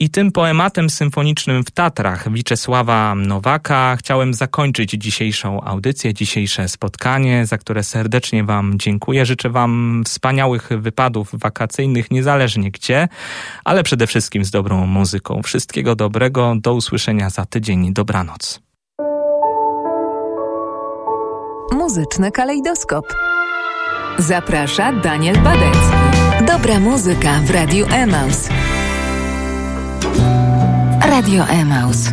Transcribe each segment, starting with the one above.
I tym poematem symfonicznym w Tatrach Wiczesława Nowaka chciałem zakończyć dzisiejszą audycję, dzisiejsze spotkanie, za które serdecznie Wam dziękuję. Życzę Wam wspaniałych wypadów wakacyjnych, niezależnie gdzie, ale przede wszystkim z dobrą muzyką. Wszystkiego dobrego, do usłyszenia za tydzień. Dobranoc. Muzyczny kalejdoskop. Zaprasza Daniel Badecki. Dobra muzyka w Radiu Emaus. Radio Emaus.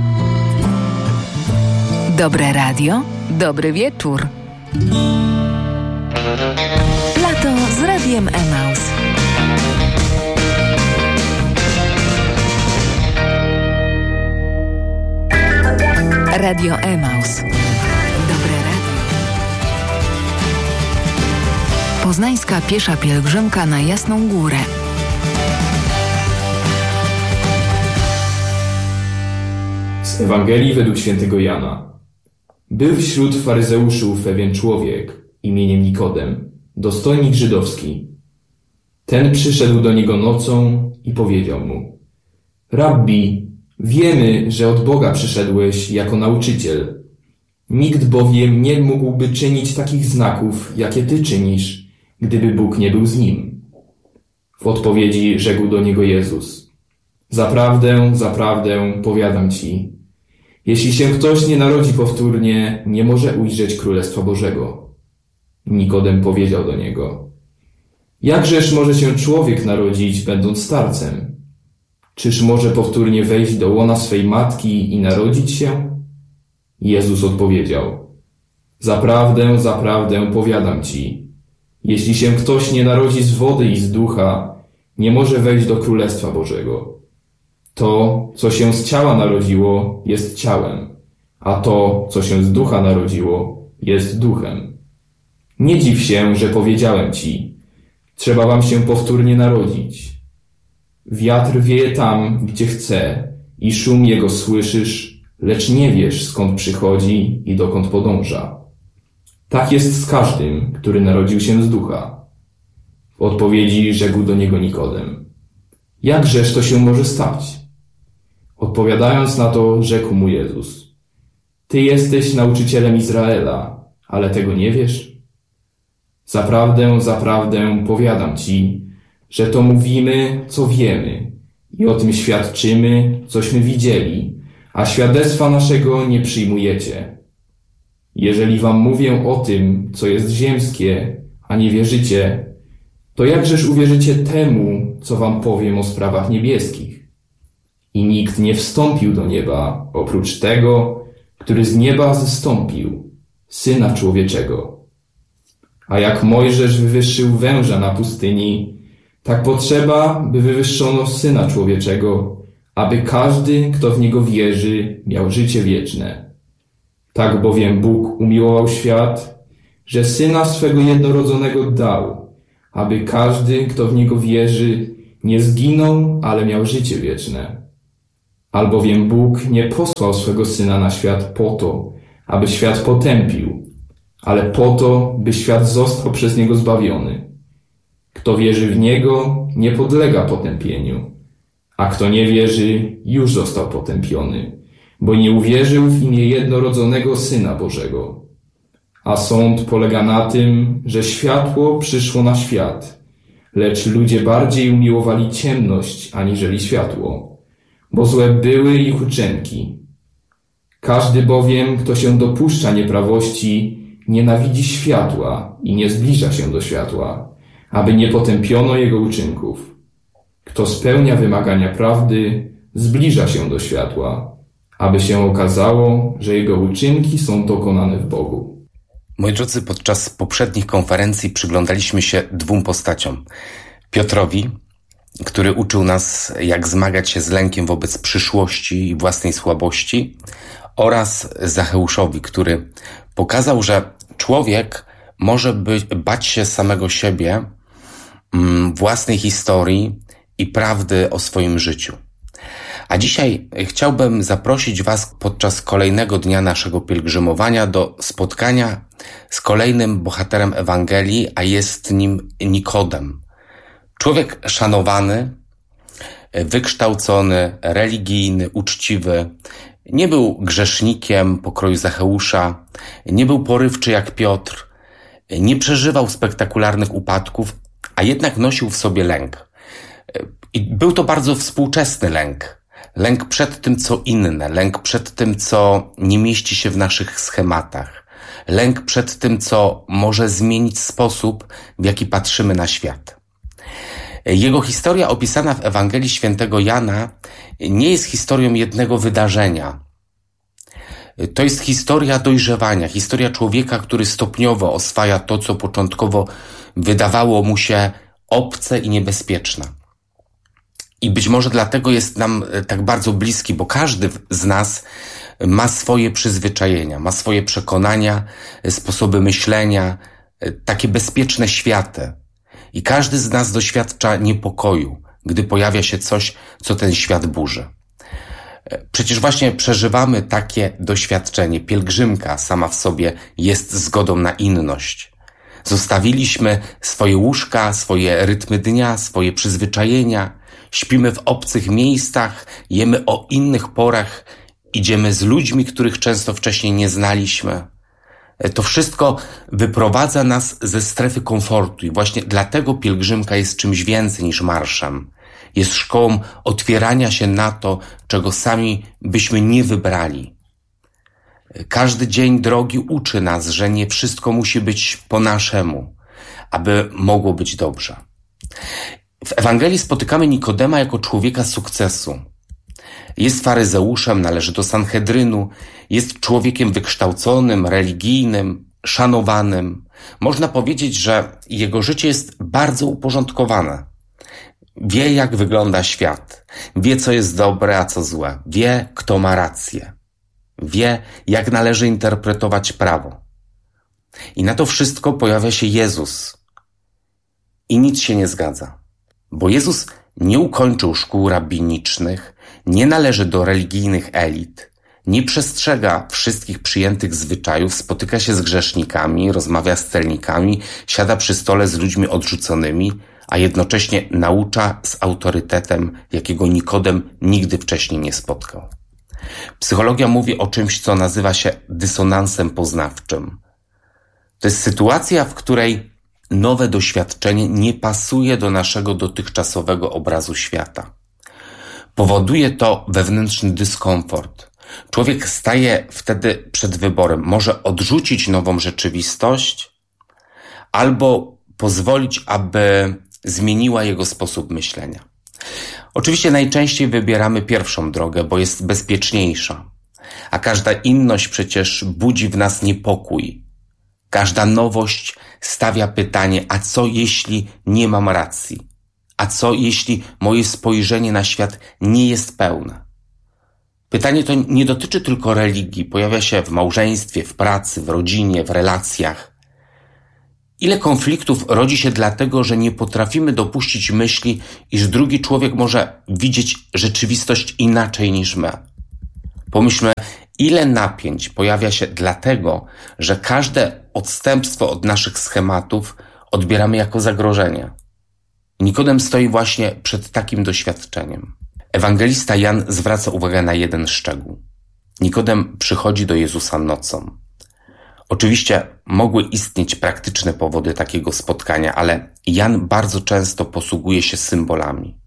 Dobre radio, dobry wieczór. Lato z Radiem Emaus. Radio Emaus. Dobre radio. Poznańska piesza pielgrzymka na Jasną Górę. Z Ewangelii według świętego Jana. Był wśród faryzeuszów pewien człowiek imieniem Nikodem, dostojnik żydowski. Ten przyszedł do niego nocą i powiedział mu: Rabbi, wiemy, że od Boga przyszedłeś jako nauczyciel. Nikt bowiem nie mógłby czynić takich znaków, jakie ty czynisz, gdyby Bóg nie był z nim. W odpowiedzi rzekł do niego Jezus: Zaprawdę, zaprawdę, powiadam ci, jeśli się ktoś nie narodzi powtórnie, nie może ujrzeć Królestwa Bożego. Nikodem powiedział do niego: Jakżeż może się człowiek narodzić, będąc starcem? Czyż może powtórnie wejść do łona swej matki i narodzić się? Jezus odpowiedział: Zaprawdę, zaprawdę, powiadam ci, jeśli się ktoś nie narodzi z wody i z ducha, nie może wejść do Królestwa Bożego. To, co się z ciała narodziło, jest ciałem, a to, co się z ducha narodziło, jest duchem. Nie dziw się, że powiedziałem ci, trzeba wam się powtórnie narodzić. Wiatr wieje tam, gdzie chce i szum jego słyszysz, lecz nie wiesz, skąd przychodzi i dokąd podąża. Tak jest z każdym, który narodził się z ducha. W odpowiedzi rzekł do niego Nikodem: Jakżeż to się może stać? Odpowiadając na to, rzekł mu Jezus: Ty jesteś nauczycielem Izraela, ale tego nie wiesz? Zaprawdę, zaprawdę, powiadam ci, że to mówimy, co wiemy i o tym świadczymy, cośmy widzieli, a świadectwa naszego nie przyjmujecie. Jeżeli wam mówię o tym, co jest ziemskie, a nie wierzycie, to jakżeż uwierzycie temu, co wam powiem o sprawach niebieskich? I nikt nie wstąpił do nieba, oprócz tego, który z nieba zstąpił, Syna Człowieczego. A jak Mojżesz wywyższył węża na pustyni, tak potrzeba, by wywyższono Syna Człowieczego, aby każdy, kto w Niego wierzy, miał życie wieczne. Tak bowiem Bóg umiłował świat, że Syna swego jednorodzonego dał, aby każdy, kto w Niego wierzy, nie zginął, ale miał życie wieczne. Albowiem Bóg nie posłał swego Syna na świat po to, aby świat potępił, ale po to, by świat został przez Niego zbawiony. Kto wierzy w Niego, nie podlega potępieniu, a kto nie wierzy, już został potępiony, bo nie uwierzył w imię jednorodzonego Syna Bożego. A sąd polega na tym, że światło przyszło na świat, lecz ludzie bardziej umiłowali ciemność aniżeli światło, bo złe były ich uczynki. Każdy bowiem, kto się dopuszcza nieprawości, nienawidzi światła i nie zbliża się do światła, aby nie potępiono jego uczynków. Kto spełnia wymagania prawdy, zbliża się do światła, aby się okazało, że jego uczynki są dokonane w Bogu. Moi drodzy, podczas poprzednich konferencji przyglądaliśmy się dwóm postaciom. Piotrowi, który uczył nas, jak zmagać się z lękiem wobec przyszłości i własnej słabości, oraz Zacheuszowi, który pokazał, że człowiek może bać się samego siebie, własnej historii i prawdy o swoim życiu. A dzisiaj chciałbym zaprosić Was podczas kolejnego dnia naszego pielgrzymowania do spotkania z kolejnym bohaterem Ewangelii, a jest nim Nikodem. Człowiek szanowany, wykształcony, religijny, uczciwy. Nie był grzesznikiem pokroju Zacheusza, nie był porywczy jak Piotr, nie przeżywał spektakularnych upadków, a jednak nosił w sobie lęk. I był to bardzo współczesny lęk. Lęk przed tym, co inne, lęk przed tym, co nie mieści się w naszych schematach, lęk przed tym, co może zmienić sposób, w jaki patrzymy na świat. Jego historia opisana w Ewangelii Świętego Jana nie jest historią jednego wydarzenia. To jest historia dojrzewania, historia człowieka, który stopniowo oswaja to, co początkowo wydawało mu się obce i niebezpieczne. I być może dlatego jest nam tak bardzo bliski, bo każdy z nas ma swoje przyzwyczajenia, ma swoje przekonania, sposoby myślenia, takie bezpieczne światy. I każdy z nas doświadcza niepokoju, gdy pojawia się coś, co ten świat burzy. Przecież właśnie przeżywamy takie doświadczenie. Pielgrzymka sama w sobie jest zgodą na inność. Zostawiliśmy swoje łóżka, swoje rytmy dnia, swoje przyzwyczajenia, śpimy w obcych miejscach, jemy o innych porach, idziemy z ludźmi, których często wcześniej nie znaliśmy. To wszystko wyprowadza nas ze strefy komfortu i właśnie dlatego pielgrzymka jest czymś więcej niż marszem. Jest szkołą otwierania się na to, czego sami byśmy nie wybrali. Każdy dzień drogi uczy nas, że nie wszystko musi być po naszemu, aby mogło być dobrze. W Ewangelii spotykamy Nikodema jako człowieka sukcesu. Jest faryzeuszem, należy do Sanhedrynu, jest człowiekiem wykształconym, religijnym, szanowanym. Można powiedzieć, że jego życie jest bardzo uporządkowane. Wie, jak wygląda świat. Wie, co jest dobre, a co złe. Wie, kto ma rację. Wie, jak należy interpretować prawo. I na to wszystko pojawia się Jezus. I nic się nie zgadza. Bo Jezus nie ukończył szkół rabinicznych, nie należy do religijnych elit, nie przestrzega wszystkich przyjętych zwyczajów, spotyka się z grzesznikami, rozmawia z celnikami, siada przy stole z ludźmi odrzuconymi, a jednocześnie naucza z autorytetem, jakiego Nikodem nigdy wcześniej nie spotkał. Psychologia mówi o czymś, co nazywa się dysonansem poznawczym. To jest sytuacja, w której nowe doświadczenie nie pasuje do naszego dotychczasowego obrazu świata. Powoduje to wewnętrzny dyskomfort. Człowiek staje wtedy przed wyborem. Może odrzucić nową rzeczywistość albo pozwolić, aby zmieniła jego sposób myślenia. Oczywiście najczęściej wybieramy pierwszą drogę, bo jest bezpieczniejsza. A każda inność przecież budzi w nas niepokój. Każda nowość stawia pytanie, a co jeśli nie mam racji? A co jeśli moje spojrzenie na świat nie jest pełne? Pytanie to nie dotyczy tylko religii, pojawia się w małżeństwie, w pracy, w rodzinie, w relacjach. Ile konfliktów rodzi się dlatego, że nie potrafimy dopuścić myśli, iż drugi człowiek może widzieć rzeczywistość inaczej niż my. Pomyślmy, ile napięć pojawia się dlatego, że każde odstępstwo od naszych schematów odbieramy jako zagrożenie. Nikodem stoi właśnie przed takim doświadczeniem. Ewangelista Jan zwraca uwagę na jeden szczegół. Nikodem przychodzi do Jezusa nocą. Oczywiście mogły istnieć praktyczne powody takiego spotkania, ale Jan bardzo często posługuje się symbolami.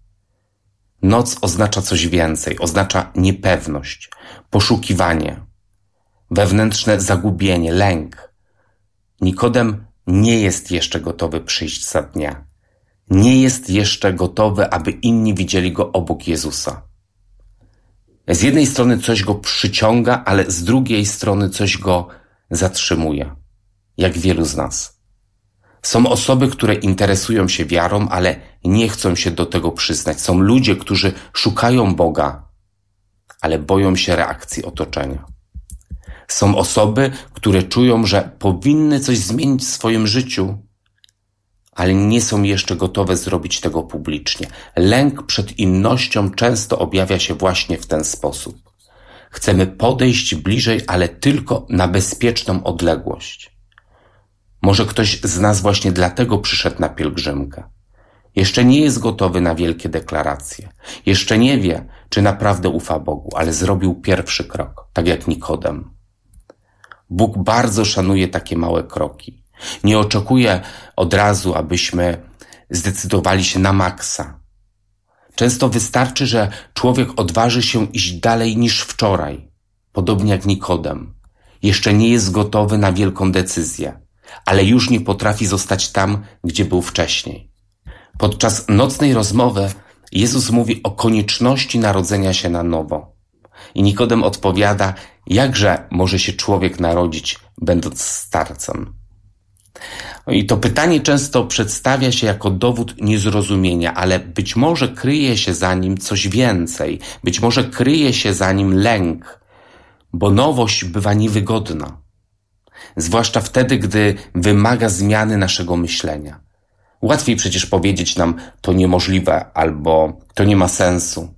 Noc oznacza coś więcej, oznacza niepewność, poszukiwanie, wewnętrzne zagubienie, lęk. Nikodem nie jest jeszcze gotowy przyjść za dnia. Nie jest jeszcze gotowy, aby inni widzieli go obok Jezusa. Z jednej strony coś go przyciąga, ale z drugiej strony coś go zatrzymuje, jak wielu z nas. Są osoby, które interesują się wiarą, ale nie chcą się do tego przyznać. Są ludzie, którzy szukają Boga, ale boją się reakcji otoczenia. Są osoby, które czują, że powinny coś zmienić w swoim życiu, ale nie są jeszcze gotowe zrobić tego publicznie. Lęk przed innością często objawia się właśnie w ten sposób. Chcemy podejść bliżej, ale tylko na bezpieczną odległość. Może ktoś z nas właśnie dlatego przyszedł na pielgrzymkę. Jeszcze nie jest gotowy na wielkie deklaracje. Jeszcze nie wie, czy naprawdę ufa Bogu, ale zrobił pierwszy krok, tak jak Nikodem. Bóg bardzo szanuje takie małe kroki. Nie oczekuje od razu, abyśmy zdecydowali się na maksa. Często wystarczy, że człowiek odważy się iść dalej niż wczoraj, podobnie jak Nikodem. Jeszcze nie jest gotowy na wielką decyzję, ale już nie potrafi zostać tam, gdzie był wcześniej. Podczas nocnej rozmowy Jezus mówi o konieczności narodzenia się na nowo. I Nikodem odpowiada, jakże może się człowiek narodzić, będąc starcem. I to pytanie często przedstawia się jako dowód niezrozumienia, ale być może kryje się za nim coś więcej. Być może kryje się za nim lęk, bo nowość bywa niewygodna. Zwłaszcza wtedy, gdy wymaga zmiany naszego myślenia. Łatwiej przecież powiedzieć nam, to niemożliwe albo to nie ma sensu.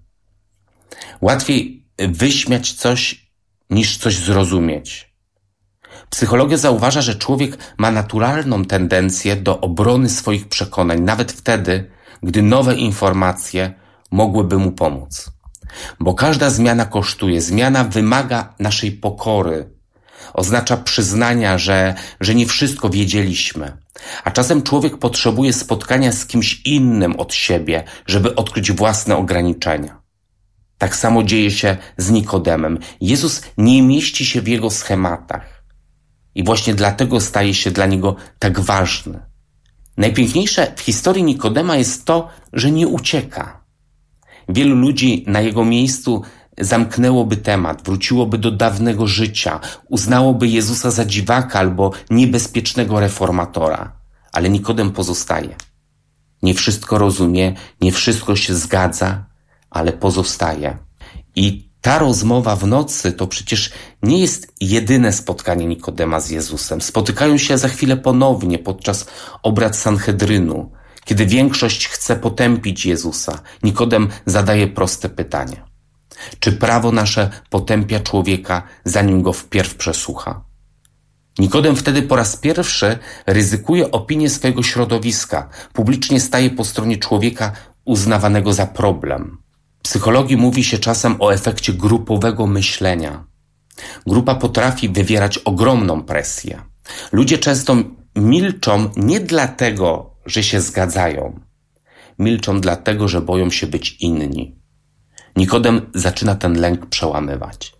Łatwiej wyśmiać coś, niż coś zrozumieć. Psychologia zauważa, że człowiek ma naturalną tendencję do obrony swoich przekonań, nawet wtedy, gdy nowe informacje mogłyby mu pomóc. Bo każda zmiana kosztuje, zmiana wymaga naszej pokory, oznacza przyznania, że nie wszystko wiedzieliśmy. A czasem człowiek potrzebuje spotkania z kimś innym od siebie, żeby odkryć własne ograniczenia. Tak samo dzieje się z Nikodemem. Jezus nie mieści się w jego schematach. I właśnie dlatego staje się dla niego tak ważny. Najpiękniejsze w historii Nikodema jest to, że nie ucieka. Wielu ludzi na jego miejscu zamknęłoby temat, wróciłoby do dawnego życia, uznałoby Jezusa za dziwaka albo niebezpiecznego reformatora. Ale Nikodem pozostaje. Nie wszystko rozumie, nie wszystko się zgadza, ale pozostaje. I ta rozmowa w nocy to przecież nie jest jedyne spotkanie Nikodema z Jezusem. Spotykają się za chwilę ponownie podczas obrad Sanhedrynu, kiedy większość chce potępić Jezusa. Nikodem zadaje proste pytanie. Czy prawo nasze potępia człowieka, zanim go wpierw przesłucha? Nikodem wtedy po raz pierwszy ryzykuje opinię swojego środowiska. Publicznie staje po stronie człowieka uznawanego za problem. W psychologii mówi się czasem o efekcie grupowego myślenia. Grupa potrafi wywierać ogromną presję. Ludzie często milczą nie dlatego, że się zgadzają. Milczą dlatego, że boją się być inni. Nikodem zaczyna ten lęk przełamywać.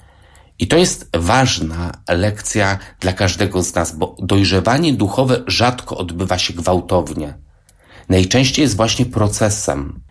I to jest ważna lekcja dla każdego z nas, bo dojrzewanie duchowe rzadko odbywa się gwałtownie. Najczęściej jest właśnie procesem.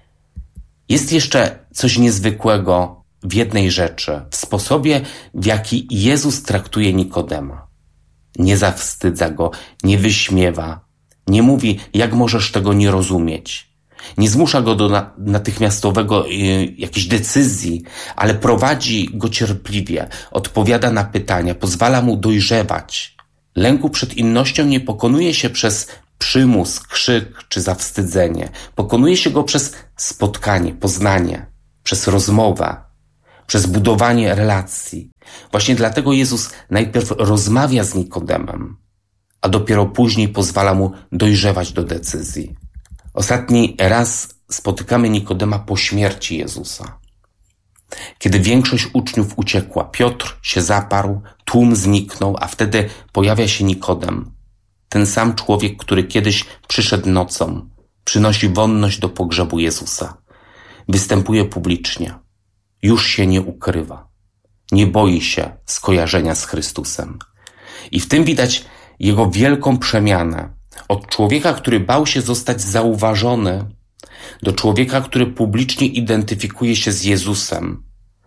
Jest jeszcze coś niezwykłego w jednej rzeczy, w sposobie, w jaki Jezus traktuje Nikodema. Nie zawstydza go, nie wyśmiewa, nie mówi, jak możesz tego nie rozumieć. Nie zmusza go do natychmiastowego jakiejś decyzji, ale prowadzi go cierpliwie, odpowiada na pytania, pozwala mu dojrzewać. Lęku przed innością nie pokonuje się przez przymus, krzyk czy zawstydzenie. Pokonuje się go przez spotkanie, poznanie, przez rozmowę, przez budowanie relacji. Właśnie dlatego Jezus najpierw rozmawia z Nikodemem, a dopiero później pozwala mu dojrzewać do decyzji. Ostatni raz spotykamy Nikodema po śmierci Jezusa. Kiedy większość uczniów uciekła, Piotr się zaparł, tłum zniknął, a wtedy pojawia się Nikodem. Ten sam człowiek, który kiedyś przyszedł nocą, przynosi wonność do pogrzebu Jezusa. Występuje publicznie. Już się nie ukrywa. Nie boi się skojarzenia z Chrystusem. I w tym widać jego wielką przemianę. Od człowieka, który bał się zostać zauważony, do człowieka, który publicznie identyfikuje się z Jezusem.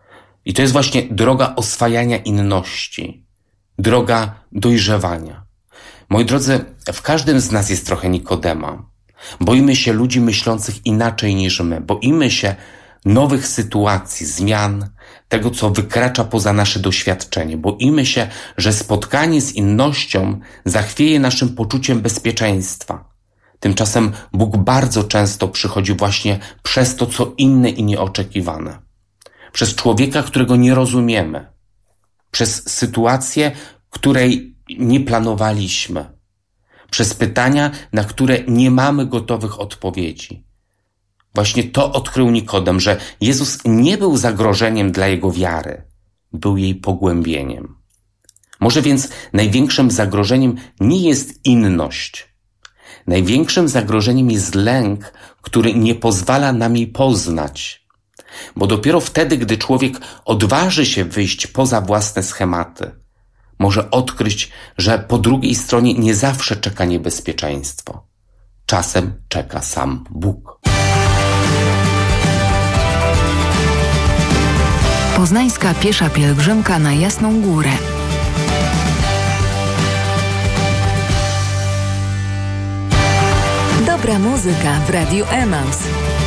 I to jest właśnie droga oswajania inności, droga dojrzewania. Moi drodzy, w każdym z nas jest trochę Nikodema. Boimy się ludzi myślących inaczej niż my. Boimy się nowych sytuacji, zmian, tego, co wykracza poza nasze doświadczenie. Boimy się, że spotkanie z innością zachwieje naszym poczuciem bezpieczeństwa. Tymczasem Bóg bardzo często przychodzi właśnie przez to, co inne i nieoczekiwane. Przez człowieka, którego nie rozumiemy. Przez sytuację, której nie planowaliśmy. przez pytania, na które nie mamy gotowych odpowiedzi. Właśnie to odkrył Nikodem, że Jezus nie był zagrożeniem dla jego wiary, był jej pogłębieniem. Może więc największym zagrożeniem nie jest inność. Największym zagrożeniem jest lęk, który nie pozwala nam jej poznać. Bo dopiero wtedy, gdy człowiek odważy się wyjść poza własne schematy, może odkryć, że po drugiej stronie nie zawsze czeka niebezpieczeństwo. Czasem czeka sam Bóg. Poznańska piesza pielgrzymka na Jasną Górę. Dobra muzyka w Radiu Emaus.